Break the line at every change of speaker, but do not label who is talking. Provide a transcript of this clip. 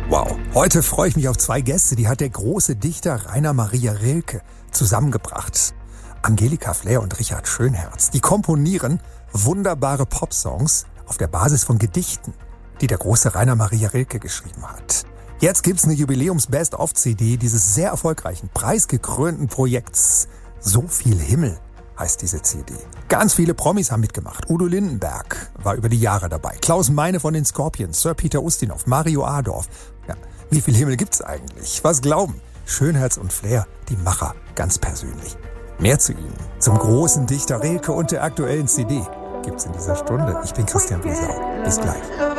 Wow, heute freue ich mich auf zwei Gäste, die hat der große Dichter Rainer Maria Rilke zusammengebracht. Angelika Flair und Richard Schönherz, die komponieren wunderbare Popsongs auf der Basis von Gedichten, die der große Rainer Maria Rilke geschrieben hat. Jetzt gibt's eine Jubiläums-Best-of-CD dieses sehr erfolgreichen, preisgekrönten Projekts. So viel Himmel heißt diese CD. Ganz viele Promis haben mitgemacht. Udo Lindenberg war über die Jahre dabei. Klaus Meine von den Scorpions, Sir Peter Ustinov, Mario Adorf. Ja, wie viel Himmel gibt's eigentlich? Was glauben? Schönherz und Flair, die Macher, ganz persönlich. Mehr zu ihnen, zum großen Dichter Rilke und der aktuellen CD, gibt's in dieser Stunde. Ich bin Christian Wiesau. Bis gleich.